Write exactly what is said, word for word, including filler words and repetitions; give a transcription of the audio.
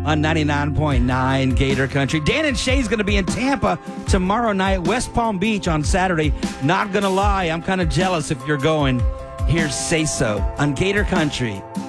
on ninety-nine point nine Gator Country. Dan and Shay's going to be in Tampa tomorrow night, West Palm Beach on Saturday. Not going to lie, I'm kind of jealous if you're going. Here's Say So on Gator Country.